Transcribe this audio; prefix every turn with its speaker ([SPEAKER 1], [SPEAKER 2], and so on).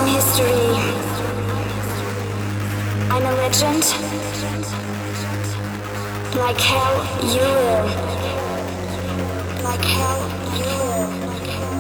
[SPEAKER 1] in history. I'm a legend. Like hell, you will.